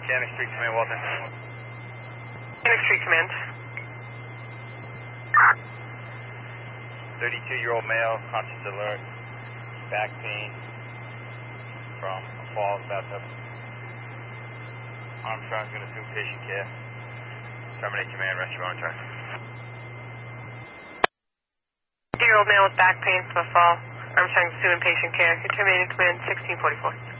Mechanic Street Command, Walter. Mechanic Street Command. 32-year-old male, conscious alert, back pain from a fall, bathtub. Armstrong's going to assume patient care. Terminate command, rest your own turn. 2-year-old male with back pain from a fall. Armstrong assuming patient care. You're terminating command 1644.